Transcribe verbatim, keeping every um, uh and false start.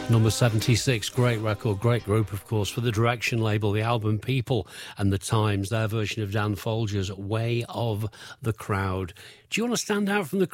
Number seventy-six, great record, great group, of course, for the Direction label, the album People and the Times, their version of Dan Folger's Way of the Crowd. Do you want to stand out from the